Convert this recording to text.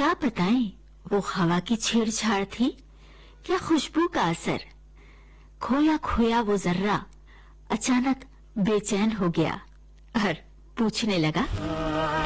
क्या बताएं, वो हवा की छेड़छाड़ थी क्या खुशबू का असर। खोया खोया वो जर्रा अचानक बेचैन हो गया और पूछने लगा,